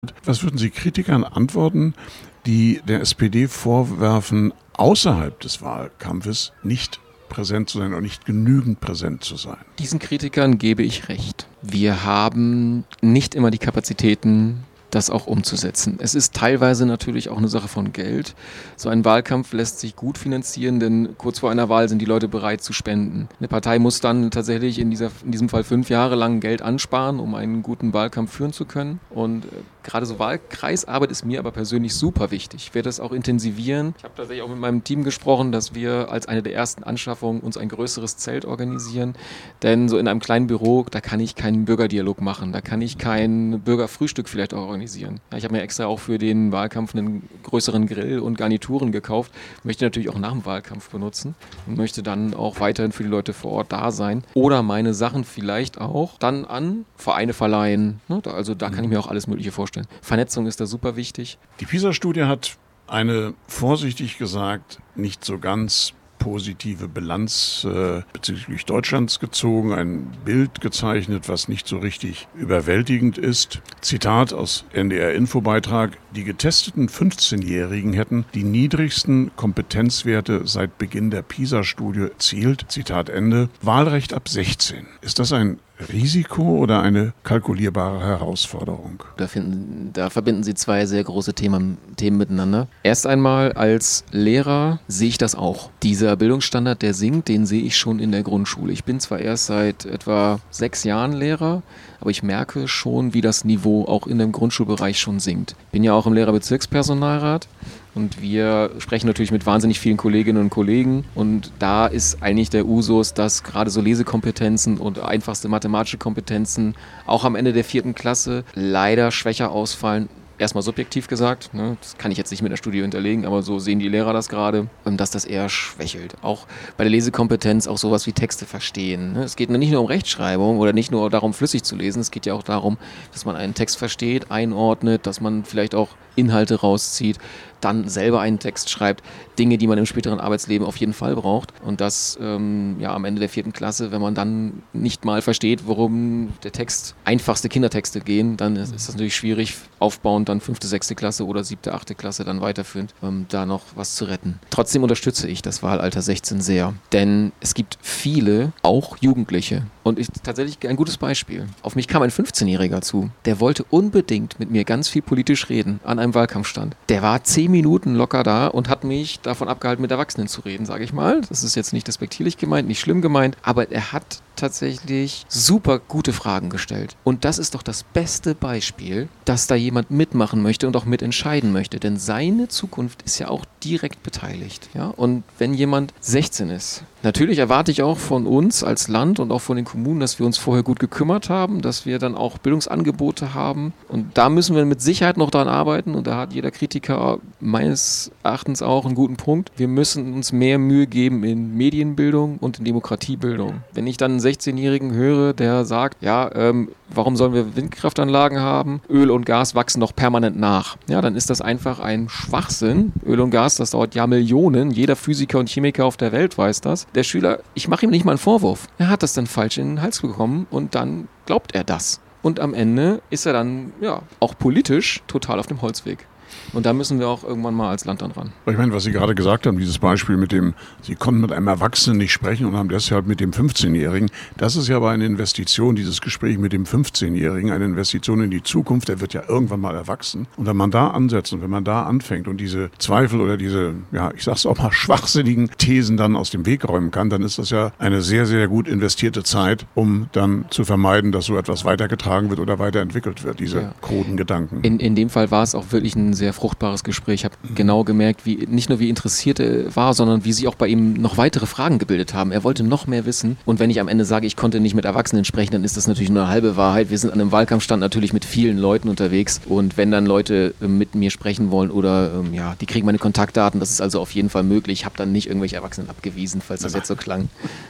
Was würden Sie Kritikern antworten, die der SPD vorwerfen, außerhalb des Wahlkampfes nicht präsent zu sein oder nicht genügend präsent zu sein? Diesen Kritikern gebe ich recht. Wir haben nicht immer die Kapazitäten, das auch umzusetzen. Es ist teilweise natürlich auch eine Sache von Geld. So ein Wahlkampf lässt sich gut finanzieren, denn kurz vor einer Wahl sind die Leute bereit zu spenden. Eine Partei muss dann tatsächlich in diesem Fall 5 Jahre lang Geld ansparen, um einen guten Wahlkampf führen zu können. Und gerade so Wahlkreisarbeit ist mir aber persönlich super wichtig. Ich werde das auch intensivieren. Ich habe tatsächlich auch mit meinem Team gesprochen, dass wir als eine der ersten Anschaffungen uns ein größeres Zelt organisieren. Denn so in einem kleinen Büro, da kann ich keinen Bürgerdialog machen. Da kann ich kein Bürgerfrühstück vielleicht organisieren. Ja, ich habe mir extra auch für den Wahlkampf einen größeren Grill und Garnituren gekauft. Möchte natürlich auch nach dem Wahlkampf benutzen und möchte dann auch weiterhin für die Leute vor Ort da sein. Oder meine Sachen vielleicht auch dann an Vereine verleihen. Also da kann ich mir auch alles Mögliche vorstellen. Vernetzung ist da super wichtig. Die PISA-Studie hat eine, vorsichtig gesagt, nicht so ganz positive Bilanz bezüglich Deutschlands gezogen, ein Bild gezeichnet, was nicht so richtig überwältigend ist. Zitat aus NDR-Infobeitrag: Die getesteten 15-Jährigen hätten die niedrigsten Kompetenzwerte seit Beginn der PISA-Studie erzielt. Zitat Ende. Wahlrecht ab 16. Ist das ein Risiko oder eine kalkulierbare Herausforderung? Da verbinden Sie zwei sehr große Themen miteinander. Erst einmal als Lehrer sehe ich das auch. Dieser Bildungsstandard, der sinkt, den sehe ich schon in der Grundschule. Ich bin zwar erst seit etwa 6 Jahren Lehrer, aber ich merke schon, wie das Niveau auch in dem Grundschulbereich schon sinkt. Ich bin ja auch im Lehrerbezirkspersonalrat. Und wir sprechen natürlich mit wahnsinnig vielen Kolleginnen und Kollegen. Und da ist eigentlich der Usus, dass gerade so Lesekompetenzen und einfachste mathematische Kompetenzen auch am Ende der 4. Klasse leider schwächer ausfallen. Erstmal subjektiv gesagt, das kann ich jetzt nicht mit der Studie hinterlegen, aber so sehen die Lehrer das gerade, dass das eher schwächelt. Auch bei der Lesekompetenz auch sowas wie Texte verstehen. Es geht nicht nur um Rechtschreibung oder nicht nur darum, flüssig zu lesen, es geht ja auch darum, dass man einen Text versteht, einordnet, dass man vielleicht auch Inhalte rauszieht, dann selber einen Text schreibt, Dinge, die man im späteren Arbeitsleben auf jeden Fall braucht. Und das am Ende der 4. Klasse, wenn man dann nicht mal versteht, worum der Text, einfachste Kindertexte gehen, dann ist das natürlich schwierig, aufbauend dann 5., 6. Klasse oder 7., 8. Klasse dann weiterführend, da noch was zu retten. Trotzdem unterstütze ich das Wahlalter 16 sehr, denn es gibt viele, auch Jugendliche. Und tatsächlich ein gutes Beispiel. Auf mich kam ein 15-Jähriger zu, der wollte unbedingt mit mir ganz viel politisch reden an einem Wahlkampfstand. Der war 10 Minuten locker da und hat mich davon abgehalten, mit Erwachsenen zu reden, sage ich mal. Das ist jetzt nicht despektierlich gemeint, nicht schlimm gemeint, aber er hat tatsächlich super gute Fragen gestellt. Und das ist doch das beste Beispiel, dass da jemand mitmachen möchte und auch mitentscheiden möchte. Denn seine Zukunft ist ja auch direkt beteiligt. Ja? Und wenn jemand 16 ist, natürlich erwarte ich auch von uns als Land und auch von den Kommunen, dass wir uns vorher gut gekümmert haben, dass wir dann auch Bildungsangebote haben. Und da müssen wir mit Sicherheit noch daran arbeiten. Und da hat jeder Kritiker meines Erachtens auch einen guten Punkt. Wir müssen uns mehr Mühe geben in Medienbildung und in Demokratiebildung. Wenn ich dann einen 16-Jährigen höre, der sagt, warum sollen wir Windkraftanlagen haben? Öl und Gas wachsen doch permanent nach. Ja, dann ist das einfach ein Schwachsinn. Öl und Gas, das dauert ja Millionen. Jeder Physiker und Chemiker auf der Welt weiß das. Der Schüler, ich mache ihm nicht mal einen Vorwurf. Er hat das dann falsch in den Hals bekommen und dann glaubt er das. Und am Ende ist er dann, auch politisch total auf dem Holzweg. Und da müssen wir auch irgendwann mal als Land dann ran. Ich meine, was Sie gerade gesagt haben, dieses Beispiel mit dem, Sie konnten mit einem Erwachsenen nicht sprechen und haben deshalb mit dem 15-Jährigen, das ist ja aber eine Investition, dieses Gespräch mit dem 15-Jährigen, eine Investition in die Zukunft, der wird ja irgendwann mal erwachsen. Und wenn man da ansetzt und wenn man da anfängt und diese Zweifel oder diese, ich sag's auch mal, schwachsinnigen Thesen dann aus dem Weg räumen kann, dann ist das ja eine sehr, sehr gut investierte Zeit, um dann zu vermeiden, dass so etwas weitergetragen wird oder weiterentwickelt wird, diese kruden Gedanken. In dem Fall war es auch wirklich ein sehr fruchtbares Gespräch. Ich habe genau gemerkt, nicht nur wie interessiert er war, sondern wie sich auch bei ihm noch weitere Fragen gebildet haben. Er wollte noch mehr wissen. Und wenn ich am Ende sage, ich konnte nicht mit Erwachsenen sprechen, dann ist das natürlich nur eine halbe Wahrheit. Wir sind an einem Wahlkampfstand natürlich mit vielen Leuten unterwegs. Und wenn dann Leute mit mir sprechen wollen oder die kriegen meine Kontaktdaten, das ist also auf jeden Fall möglich. Ich habe dann nicht irgendwelche Erwachsenen abgewiesen, falls das jetzt so klang.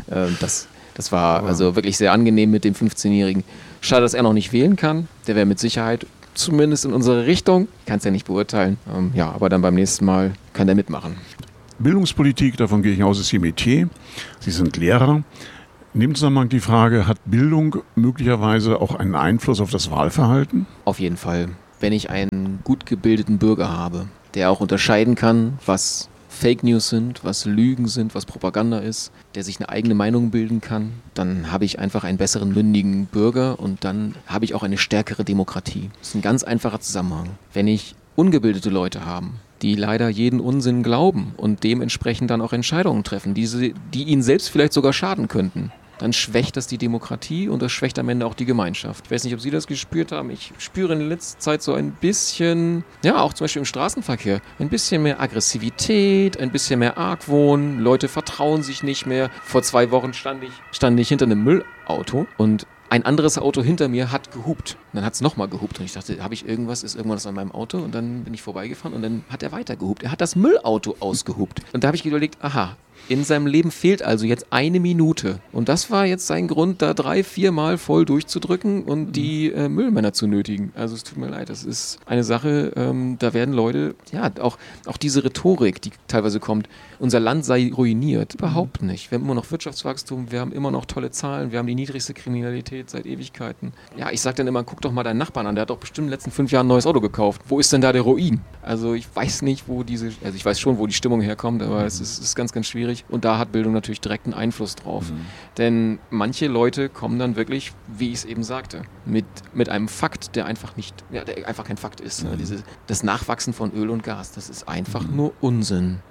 Das war also wirklich sehr angenehm mit dem 15-Jährigen. Schade, dass er noch nicht wählen kann. Der wäre mit Sicherheit zumindest in unsere Richtung. Kann es ja nicht beurteilen. Aber dann beim nächsten Mal kann der mitmachen. Bildungspolitik, davon gehe ich aus, ist Ihr Metier. Sie sind Lehrer. In dem Zusammenhang die Frage, hat Bildung möglicherweise auch einen Einfluss auf das Wahlverhalten? Auf jeden Fall. wenn ich einen gut gebildeten Bürger habe, der auch unterscheiden kann, was Fake News sind, was Lügen sind, was Propaganda ist, der sich eine eigene Meinung bilden kann, dann habe ich einfach einen besseren, mündigen Bürger und dann habe ich auch eine stärkere Demokratie. Das ist ein ganz einfacher Zusammenhang. Wenn ich ungebildete Leute habe, die leider jeden Unsinn glauben und dementsprechend dann auch Entscheidungen treffen, die ihnen selbst vielleicht sogar schaden könnten, dann schwächt das die Demokratie und das schwächt am Ende auch die Gemeinschaft. Ich weiß nicht, ob Sie das gespürt haben. Ich spüre in letzter Zeit so ein bisschen, ja, auch zum Beispiel im Straßenverkehr, ein bisschen mehr Aggressivität, ein bisschen mehr Argwohn. Leute vertrauen sich nicht mehr. Vor 2 Wochen stand ich hinter einem Müllauto und ein anderes Auto hinter mir hat gehupt. Und dann hat es nochmal gehupt und ich dachte, ist irgendwas an meinem Auto? Und dann bin ich vorbeigefahren und dann hat er weiter gehupt. Er hat das Müllauto ausgehupt. Und da habe ich überlegt, aha, in seinem Leben fehlt also jetzt 1 Minute. Und das war jetzt sein Grund, da 3-4 Mal voll durchzudrücken und die Müllmänner zu nötigen. Also es tut mir leid, das ist eine Sache, da werden Leute, ja, auch diese Rhetorik, die teilweise kommt, unser Land sei ruiniert. Überhaupt nicht. Wir haben immer noch Wirtschaftswachstum, wir haben immer noch tolle Zahlen, wir haben die niedrigste Kriminalität seit Ewigkeiten. Ja, ich sag dann immer, guck doch mal deinen Nachbarn an, der hat doch bestimmt in den letzten 5 Jahren ein neues Auto gekauft. Wo ist denn da der Ruin? Also ich weiß nicht, ich weiß schon, wo die Stimmung herkommt, aber es ist ganz, ganz schwierig. Und da hat Bildung natürlich direkt einen Einfluss drauf. Denn manche Leute kommen dann wirklich, wie ich es eben sagte, mit einem Fakt, der einfach kein Fakt ist. Das Nachwachsen von Öl und Gas, das ist einfach nur Unsinn.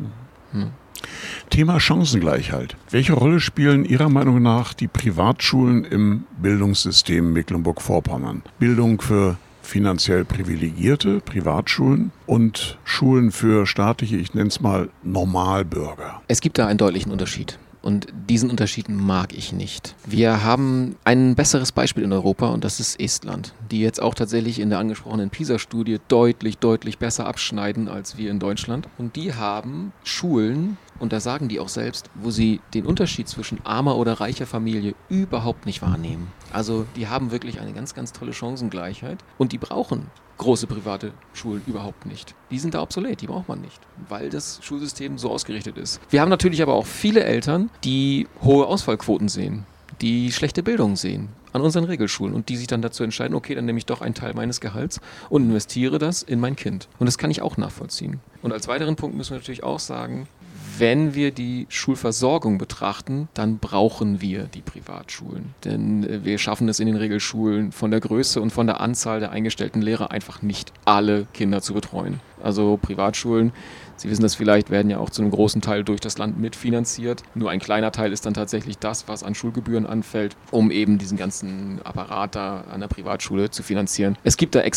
Thema Chancengleichheit. Welche Rolle spielen Ihrer Meinung nach die Privatschulen im Bildungssystem Mecklenburg-Vorpommern? Bildung für finanziell privilegierte Privatschulen und Schulen für staatliche, ich nenne es mal Normalbürger. Es gibt da einen deutlichen Unterschied. Und diesen Unterschied mag ich nicht. Wir haben ein besseres Beispiel in Europa und das ist Estland, die jetzt auch tatsächlich in der angesprochenen PISA-Studie deutlich, deutlich besser abschneiden als wir in Deutschland. Und die haben Schulen, und da sagen die auch selbst, wo sie den Unterschied zwischen armer oder reicher Familie überhaupt nicht wahrnehmen. Also die haben wirklich eine ganz, ganz tolle Chancengleichheit und die brauchen große private Schulen überhaupt nicht. Die sind da obsolet, die braucht man nicht, weil das Schulsystem so ausgerichtet ist. Wir haben natürlich aber auch viele Eltern, die hohe Ausfallquoten sehen, die schlechte Bildung sehen an unseren Regelschulen und die sich dann dazu entscheiden, okay, dann nehme ich doch einen Teil meines Gehalts und investiere das in mein Kind. Und das kann ich auch nachvollziehen. Und als weiteren Punkt müssen wir natürlich auch sagen, wenn wir die Schulversorgung betrachten, dann brauchen wir die Privatschulen. Denn wir schaffen es in den Regelschulen von der Größe und von der Anzahl der eingestellten Lehrer einfach nicht, alle Kinder zu betreuen. Also Privatschulen, Sie wissen das vielleicht, werden ja auch zu einem großen Teil durch das Land mitfinanziert. Nur ein kleiner Teil ist dann tatsächlich das, was an Schulgebühren anfällt, um eben diesen ganzen Apparat da an der Privatschule zu finanzieren. Es gibt da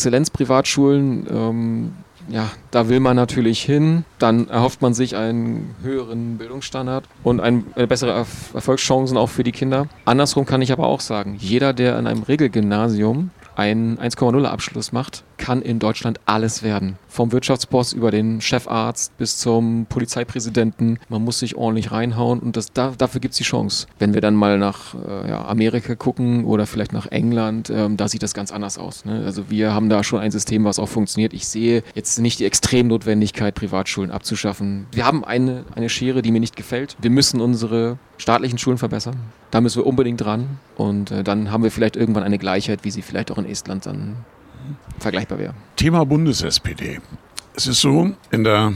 Exzellenz-Privatschulen, da will man natürlich hin, dann erhofft man sich einen höheren Bildungsstandard und bessere Erfolgschancen auch für die Kinder. Andersrum kann ich aber auch sagen, jeder, der an einem Regelgymnasium einen 1,0 Abschluss macht, kann in Deutschland alles werden. Vom Wirtschaftsboss über den Chefarzt bis zum Polizeipräsidenten. Man muss sich ordentlich reinhauen und dafür gibt es die Chance. Wenn wir dann mal nach Amerika gucken oder vielleicht nach England, da sieht das ganz anders aus. Ne? Also wir haben da schon ein System, was auch funktioniert. Ich sehe jetzt nicht die Extremnotwendigkeit, Privatschulen abzuschaffen. Wir haben eine Schere, die mir nicht gefällt. Wir müssen unsere staatlichen Schulen verbessern. Da müssen wir unbedingt dran. Und dann haben wir vielleicht irgendwann eine Gleichheit, wie sie vielleicht auch in Estland dann vergleichbar wäre. Thema Bundes-SPD. Es ist so, in der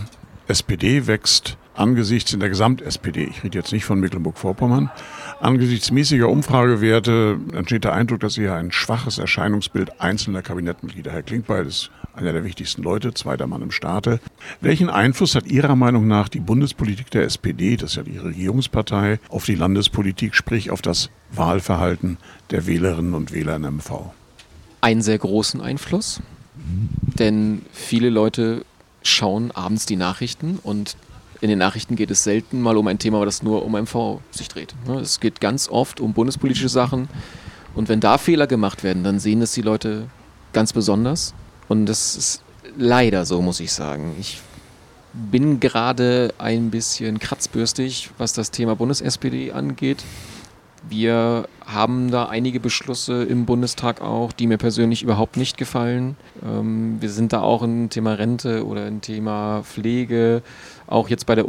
SPD wächst in der Gesamt-SPD, ich rede jetzt nicht von Mecklenburg-Vorpommern, angesichts mäßiger Umfragewerte entsteht der Eindruck, dass hier ein schwaches Erscheinungsbild einzelner Kabinettmitglieder. Herr Klinkbeil ist einer der wichtigsten Leute, zweiter Mann im Staate. Welchen Einfluss hat Ihrer Meinung nach die Bundespolitik der SPD, das ist ja die Regierungspartei, auf die Landespolitik, sprich auf das Wahlverhalten der Wählerinnen und Wähler in MV? Einen sehr großen Einfluss, denn viele Leute schauen abends die Nachrichten und in den Nachrichten geht es selten mal um ein Thema, das nur um MV sich dreht. Es geht ganz oft um bundespolitische Sachen und wenn da Fehler gemacht werden, dann sehen das die Leute ganz besonders und das ist leider so, muss ich sagen. Ich bin gerade ein bisschen kratzbürstig, was das Thema Bundes-SPD angeht. Wir haben da einige Beschlüsse im Bundestag auch, die mir persönlich überhaupt nicht gefallen. Wir sind da auch im Thema Rente oder im Thema Pflege, auch jetzt bei der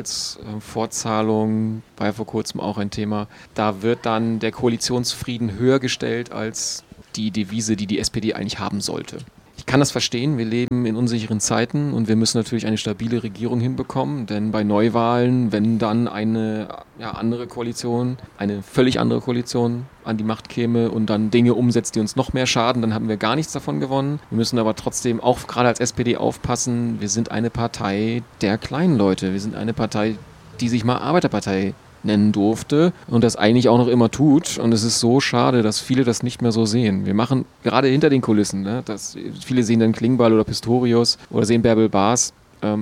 Unterhaltsvorzahlung war ja vor kurzem auch ein Thema. Da wird dann der Koalitionsfrieden höher gestellt als die Devise, die die SPD eigentlich haben sollte. Ich kann das verstehen, wir leben in unsicheren Zeiten und wir müssen natürlich eine stabile Regierung hinbekommen, denn bei Neuwahlen, wenn dann eine andere Koalition, eine völlig andere Koalition an die Macht käme und dann Dinge umsetzt, die uns noch mehr schaden, dann haben wir gar nichts davon gewonnen. Wir müssen aber trotzdem auch gerade als SPD aufpassen, wir sind eine Partei der kleinen Leute, wir sind eine Partei, die sich mal Arbeiterpartei nennen durfte und das eigentlich auch noch immer tut. Und es ist so schade, dass viele das nicht mehr so sehen. Wir machen gerade hinter den Kulissen, ne, viele sehen dann Klingbeil oder Pistorius oder sehen Bärbel Baas.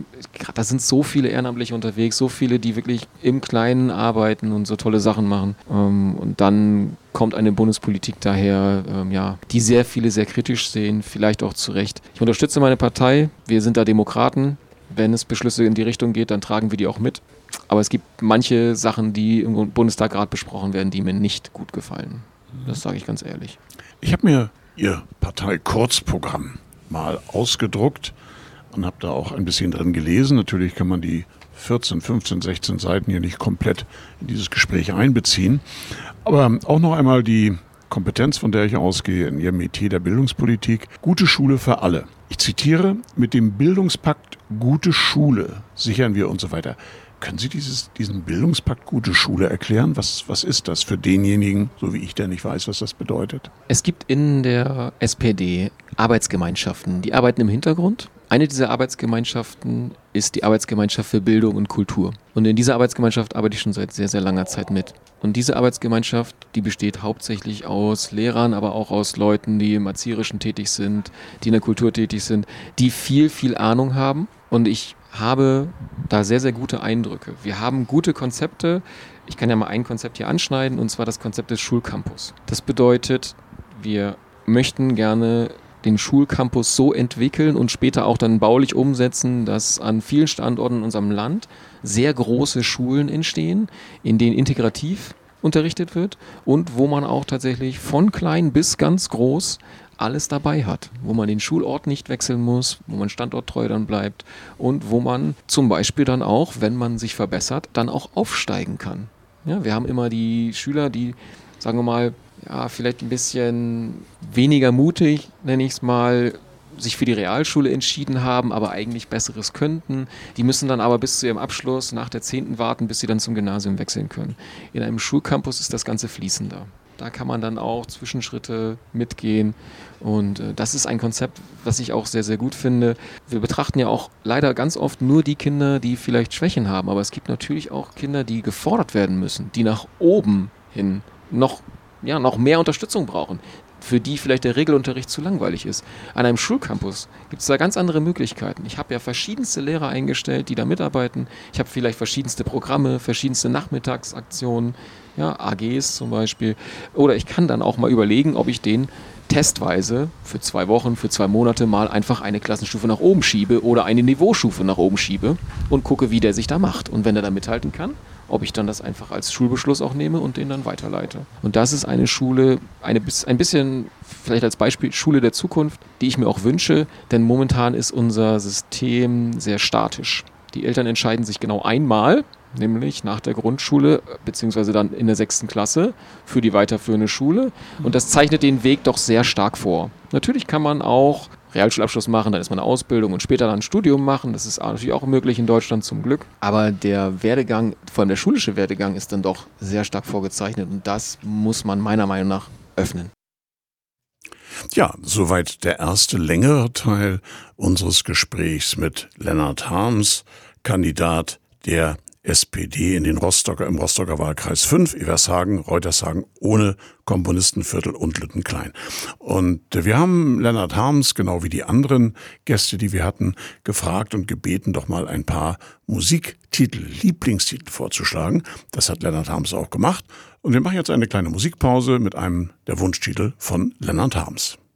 Da sind so viele Ehrenamtliche unterwegs, so viele, die wirklich im Kleinen arbeiten und so tolle Sachen machen. Und dann kommt eine Bundespolitik daher, die sehr viele sehr kritisch sehen, vielleicht auch zu Recht. Ich unterstütze meine Partei, wir sind da Demokraten. Wenn es Beschlüsse in die Richtung geht, dann tragen wir die auch mit. Aber es gibt manche Sachen, die im Bundestag gerade besprochen werden, die mir nicht gut gefallen. Das sage ich ganz ehrlich. Ich habe mir Ihr Partei-Kurzprogramm mal ausgedruckt und habe da auch ein bisschen drin gelesen. Natürlich kann man die 14, 15, 16 Seiten hier nicht komplett in dieses Gespräch einbeziehen. Aber auch noch einmal die Kompetenz, von der ich ausgehe, in Ihrem Metier der Bildungspolitik. Gute Schule für alle. Ich zitiere, mit dem Bildungspakt Gute Schule sichern wir und so weiter. Können Sie diesen Bildungspakt Gute Schule erklären? Was ist das für denjenigen, so wie ich, der nicht weiß, was das bedeutet? Es gibt in der SPD Arbeitsgemeinschaften, die arbeiten im Hintergrund. Eine dieser Arbeitsgemeinschaften ist die Arbeitsgemeinschaft für Bildung und Kultur. Und in dieser Arbeitsgemeinschaft arbeite ich schon seit sehr, sehr langer Zeit mit. Und diese Arbeitsgemeinschaft, die besteht hauptsächlich aus Lehrern, aber auch aus Leuten, die im Erzieherischen tätig sind, die in der Kultur tätig sind, die viel, viel Ahnung haben. Und ich habe da sehr, sehr gute Eindrücke. Wir haben gute Konzepte. Ich kann ja mal ein Konzept hier anschneiden, und zwar das Konzept des Schulcampus. Das bedeutet, wir möchten gerne den Schulcampus so entwickeln und später auch dann baulich umsetzen, dass an vielen Standorten in unserem Land sehr große Schulen entstehen, in denen integrativ unterrichtet wird und wo man auch tatsächlich von klein bis ganz groß alles dabei hat, wo man den Schulort nicht wechseln muss, wo man standorttreu dann bleibt und wo man zum Beispiel dann auch, wenn man sich verbessert, dann auch aufsteigen kann. Ja, wir haben immer die Schüler, die, sagen wir mal, vielleicht ein bisschen weniger mutig, nenne ich es mal, sich für die Realschule entschieden haben, aber eigentlich Besseres könnten. Die müssen dann aber bis zu ihrem Abschluss nach der 10. warten, bis sie dann zum Gymnasium wechseln können. In einem Schulcampus ist das Ganze fließender. Da kann man dann auch Zwischenschritte mitgehen und das ist ein Konzept, was ich auch sehr, sehr gut finde. Wir betrachten ja auch leider ganz oft nur die Kinder, die vielleicht Schwächen haben, aber es gibt natürlich auch Kinder, die gefordert werden müssen, die nach oben hin noch mehr Unterstützung brauchen, für die vielleicht der Regelunterricht zu langweilig ist. An einem Schulcampus gibt es da ganz andere Möglichkeiten. Ich habe ja verschiedenste Lehrer eingestellt, die da mitarbeiten. Ich habe vielleicht verschiedenste Programme, verschiedenste Nachmittagsaktionen, AGs zum Beispiel. Oder ich kann dann auch mal überlegen, ob ich den testweise für 2 Wochen, für 2 Monate mal einfach eine Klassenstufe nach oben schiebe oder eine Niveaustufe nach oben schiebe und gucke, wie der sich da macht. Und wenn er da mithalten kann, ob ich dann das einfach als Schulbeschluss auch nehme und den dann weiterleite. Und das ist eine Schule, ein bisschen vielleicht als Beispiel Schule der Zukunft, die ich mir auch wünsche, denn momentan ist unser System sehr statisch. Die Eltern entscheiden sich genau einmal, nämlich nach der Grundschule beziehungsweise dann in der 6. Klasse für die weiterführende Schule und das zeichnet den Weg doch sehr stark vor. Natürlich kann man auch Realschulabschluss machen, dann ist man eine Ausbildung und später dann ein Studium machen. Das ist natürlich auch möglich in Deutschland zum Glück. Aber der Werdegang, vor allem der schulische Werdegang, ist dann doch sehr stark vorgezeichnet und das muss man meiner Meinung nach öffnen. Ja, soweit der erste längere Teil unseres Gesprächs mit Lennart Harms, Kandidat der SPD im Rostocker Wahlkreis 5, Evershagen, Reutershagen, ohne Komponistenviertel und Lüttenklein. Und wir haben Lennart Harms, genau wie die anderen Gäste, die wir hatten, gefragt und gebeten, doch mal ein paar Musiktitel, Lieblingstitel vorzuschlagen. Das hat Lennart Harms auch gemacht. Und wir machen jetzt eine kleine Musikpause mit einem der Wunschtitel von Lennart Harms.